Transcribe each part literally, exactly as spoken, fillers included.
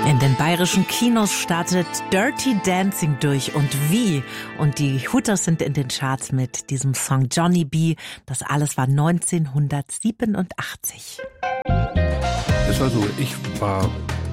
In den bayerischen Kinos startet Dirty Dancing durch und wie. Und die Hooters sind in den Charts mit diesem Song Johnny B. Das alles war neunzehnhundertsiebenundachtzig. Es war so, ich war...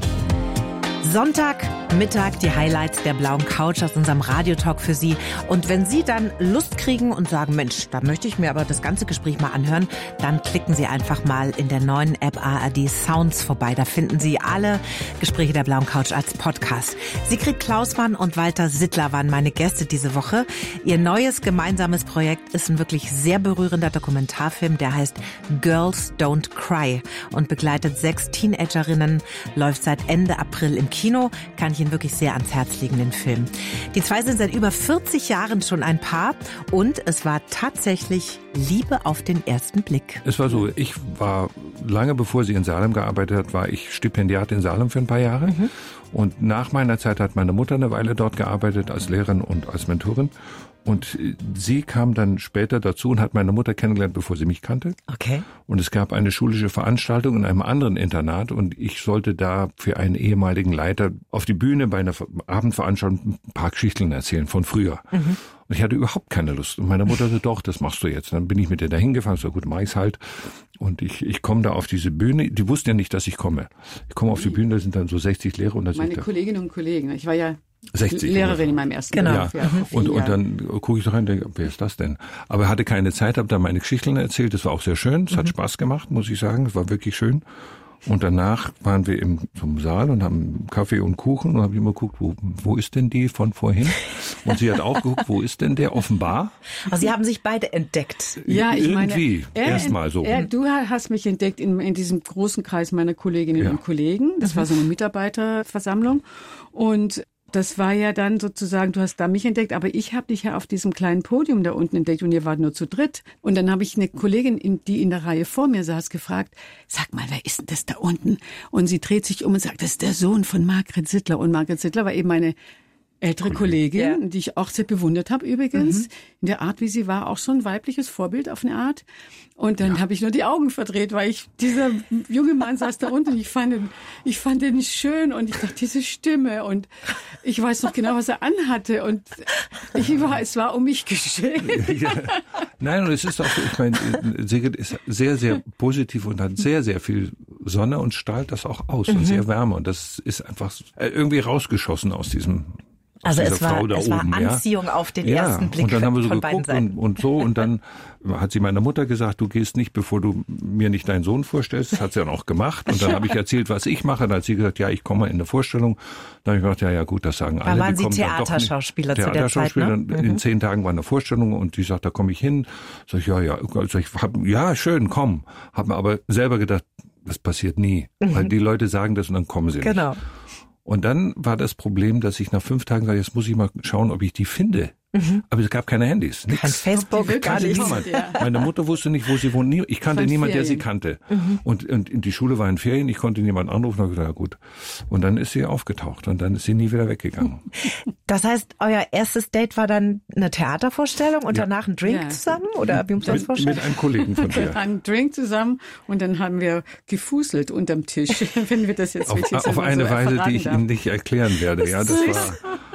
Sonntag, Mittag, die Highlights der blauen Couch aus unserem Radiotalk für Sie. Und wenn Sie dann Lust kriegen und sagen, Mensch, da möchte ich mir aber das ganze Gespräch mal anhören, dann klicken Sie einfach mal in der neuen App A R D Sounds vorbei. Da finden Sie alle Gespräche der blauen Couch als Podcast. Sigrid Klausmann und Walter Sittler waren meine Gäste diese Woche. Ihr neues gemeinsames Projekt ist ein wirklich sehr berührender Dokumentarfilm, der heißt Girls Don't Cry und begleitet sechs Teenagerinnen, läuft seit Ende April im Kino, kann ich Ihnen wirklich sehr ans Herz legen, den Film. Die zwei sind seit über vierzig Jahren schon ein Paar und es war tatsächlich Liebe auf den ersten Blick. Es war so, ich war, lange bevor sie in Salem gearbeitet hat, war ich Stipendiat in Salem für ein paar Jahre. Mhm. Und nach meiner Zeit hat meine Mutter eine Weile dort gearbeitet als Lehrerin und als Mentorin. Und sie kam dann später dazu und hat meine Mutter kennengelernt, bevor sie mich kannte. Okay. Und es gab eine schulische Veranstaltung in einem anderen Internat und ich sollte da für einen ehemaligen Leiter auf die Bühne bei einer Abendveranstaltung ein paar Geschichten erzählen von früher. Mhm. Und ich hatte überhaupt keine Lust. Und meine Mutter sagte, doch, das machst du jetzt. Dann bin ich mit ihr da hingefahren, so gut, mach ich's halt. Und ich, ich komme da auf diese Bühne. Die wussten ja nicht, dass ich komme. Ich komme auf die Bühne, da sind dann so sechzig Lehrer. Und da Meine da Kolleginnen und Kollegen. Ich war ja sechzig Lehrerin ungefähr. in meinem ersten Genau. Jahr. Ja. Und, und dann gucke ich da rein und denke, wer ist das denn? Aber er hatte keine Zeit, habe da meine Geschichten erzählt. Das war auch sehr schön. Es mhm. hat Spaß gemacht, muss ich sagen. Es war wirklich schön. Und danach waren wir im zum Saal und haben Kaffee und Kuchen und habe ich immer geguckt, wo, wo ist denn die von vorhin? Und sie hat auch geguckt, wo ist denn der offenbar? Also Sie haben sich beide entdeckt. Ja, ich Irgendwie, meine, erstmal so. Er, du hast mich entdeckt in, in diesem großen Kreis meiner Kolleginnen Ja. und Kollegen. Das mhm. war so eine Mitarbeiterversammlung. Und das war ja dann sozusagen, du hast da mich entdeckt, aber ich habe dich ja auf diesem kleinen Podium da unten entdeckt und ihr wart nur zu dritt. Und dann habe ich eine Kollegin, in, die in der Reihe vor mir saß, gefragt, sag mal, wer ist denn das da unten? Und sie dreht sich um und sagt, das ist der Sohn von Margret Sittler. Und Margret Sittler war eben meine ältere Kollegin, ja. die ich auch sehr bewundert habe übrigens. Mhm. In der Art, wie sie war, auch so ein weibliches Vorbild auf eine Art. Und dann ja. habe ich nur die Augen verdreht, weil ich, dieser junge Mann saß da unten und ich fand ihn, ich fand ihn schön und ich dachte, diese Stimme und ich weiß noch genau, was er anhatte und ich war, es war um mich geschehen. Ja. Nein, und es ist auch, ich meine, Sigrid ist sehr, sehr positiv und hat sehr, sehr viel Sonne und strahlt das auch aus mhm. und sehr Wärme und das ist einfach irgendwie rausgeschossen aus diesem Also es war, Frau da es war oben, Anziehung ja? auf den ja, ersten Blick und dann haben wir so von beiden geguckt und, und so und dann hat sie meiner Mutter gesagt, du gehst nicht, bevor du mir nicht deinen Sohn vorstellst. Das hat sie dann auch gemacht und dann habe ich erzählt, was ich mache. Dann hat sie gesagt, ja, ich komme in eine Vorstellung. Dann habe ich gedacht, ja, ja gut, das sagen alle. Da waren die Sie kommen Theaterschauspieler zu der Zeit, Theaterschauspieler. ne? In zehn Tagen war eine Vorstellung und die sagt, da komme ich hin. Sag ich, ja, ja, also ich hab, ja, schön, komm. Habe mir aber selber gedacht, das passiert nie, mhm. weil die Leute sagen das und dann kommen sie genau. nicht. Und dann war das Problem, dass ich nach fünf Tagen sage, jetzt muss ich mal schauen, ob ich die finde. Mhm. Aber es gab keine Handys. Nichts. Kein Facebook, gar nichts. Niemand. Ja. Meine Mutter wusste nicht, wo sie wohnt. Ich kannte Von niemanden, der Ferien. sie kannte. Mhm. Und, und die Schule war in Ferien. Ich konnte niemanden anrufen. Und ich dachte, ja gut. Und dann ist sie aufgetaucht. Und dann ist sie nie wieder weggegangen. Das heißt, euer erstes Date war dann eine Theatervorstellung und ja. danach ein Drink ja. zusammen? Oder wie muss man das vorstellen? Mit einem Kollegen von dir. Ein Drink zusammen und dann haben wir gefuselt unterm Tisch. Wenn wir das jetzt auf, jetzt auf eine so Weise, die ich darf. Ihnen nicht erklären werde. Ja, das war,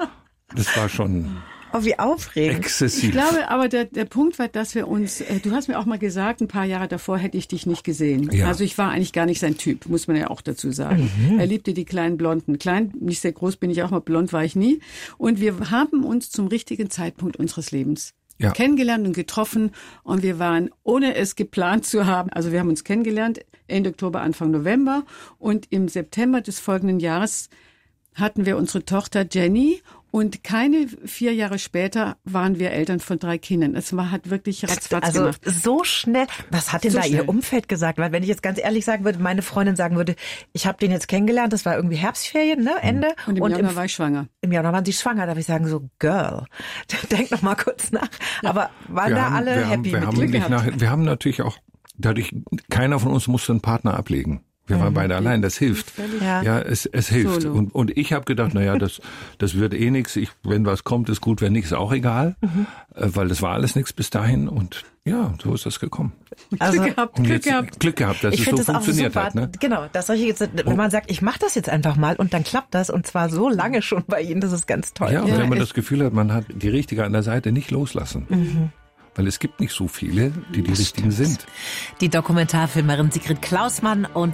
das war schon... Oh, wie aufregend. Exzessiv. Ich glaube, aber der, der Punkt war, dass wir uns, äh, du hast mir auch mal gesagt, ein paar Jahre davor hätte ich dich nicht gesehen. Ja. Also ich war eigentlich gar nicht sein Typ, muss man ja auch dazu sagen. Mhm. Er liebte die kleinen Blonden. Klein, nicht sehr groß bin ich auch mal, blond war ich nie. Und wir haben uns zum richtigen Zeitpunkt unseres Lebens ja. kennengelernt und getroffen. Und wir waren, ohne es geplant zu haben, also wir haben uns kennengelernt Ende Oktober, Anfang November. Und im September des folgenden Jahres hatten wir unsere Tochter Jenny. Und keine vier Jahre später waren wir Eltern von drei Kindern. Es war, hat wirklich ratzfatz also gemacht. So schnell. Was hat denn so da schnell. Ihr Umfeld gesagt? Weil wenn ich jetzt ganz ehrlich sagen würde, meine Freundin sagen würde, ich habe den jetzt kennengelernt, das war irgendwie Herbstferien, ne, Ende. Und im und Januar im, war ich schwanger. Im Januar waren Sie schwanger. Darf ich sagen, so Girl, denk noch mal kurz nach. Ja. Aber waren wir da haben, alle wir happy haben, wir mit haben Glück nicht gehabt? nach, Wir haben natürlich auch, dadurch, keiner von uns musste einen Partner ablegen. Wir waren beide allein, das hilft. Ja, ja es, es hilft. Und, und ich habe gedacht, naja, das, das wird eh nichts. Ich, wenn was kommt, ist gut, wenn nichts, auch egal. Mhm. Weil das war alles nichts bis dahin. Und Ja, so ist das gekommen. Also, Glück gehabt, Und Glück jetzt, gehabt. Glück gehabt, dass Ich es so finde das auch funktioniert super, hat. Ne? genau, dass solche jetzt, wenn man sagt, ich mache das jetzt einfach mal und dann klappt das und zwar so lange schon bei Ihnen, das ist ganz toll. Ja, und Ja, wenn man ich- das Gefühl hat, man hat die Richtige an der Seite, nicht loslassen. Mhm. Weil es gibt nicht so viele, die die Richtigen sind. Die Dokumentarfilmerin Sigrid Klausmann und